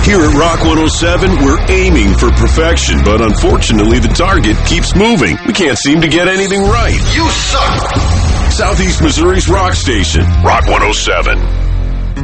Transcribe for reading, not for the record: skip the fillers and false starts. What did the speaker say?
Here at Rock 107, we're aiming for perfection, but unfortunately the target keeps moving. We can't seem to get anything right. You suck! Southeast Missouri's rock station, Rock 107.